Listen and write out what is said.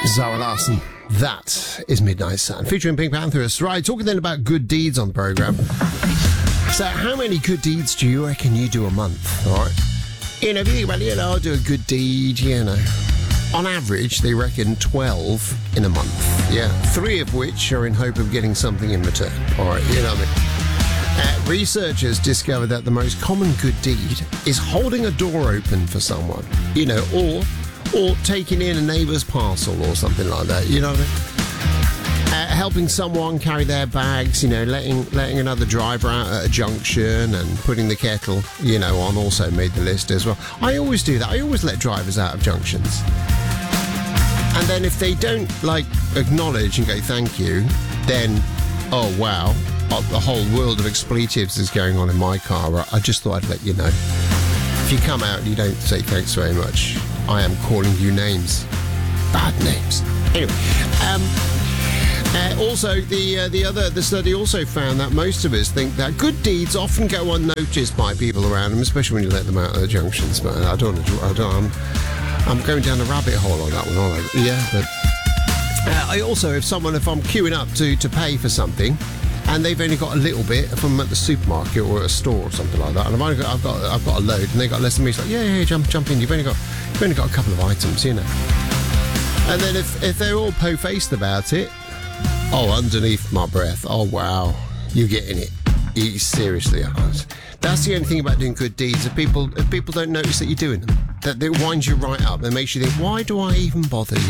Zara Larsson. That is Midnight Sun, featuring Pink Panthers. Right, talking then about good deeds on the programme. So, how many good deeds do you reckon you do a month? All right. You know, if you think about it, I'll do a good deed, On average, they reckon 12 in a month. Yeah. 3 of which are in hope of getting something in return. All right, you know what I mean? Researchers discovered that the most common good deed is holding a door open for someone, or taking in a neighbour's parcel or something like that, you know what I mean? Helping someone carry their bags, letting another driver out at a junction and putting the kettle, on also made the list as well. I always do that. I always let drivers out of junctions. And then if they don't, acknowledge and go thank you, then, oh, wow, the whole world of expletives is going on in my car. I just thought I'd let you know. If you come out and you don't say thanks very much, I am calling you names. Bad names. Anyway, also, the study also found that most of us think that good deeds often go unnoticed by people around them, especially when you let them out of the junctions. But I'm going down a rabbit hole on that one, aren't I? Yeah, but if I'm queuing up to pay for something, and they've only got a little bit, if I'm at the supermarket or at a store or something like that, and I've got a load, and they got less than me, it's like, yeah, jump in. You've only got a couple of items, And then if they're all po-faced about it, underneath my breath, oh wow, you're getting it. Seriously, that's the only thing about doing good deeds. If people don't notice that you're doing them, that it winds you right up and makes you think, why do I even bother?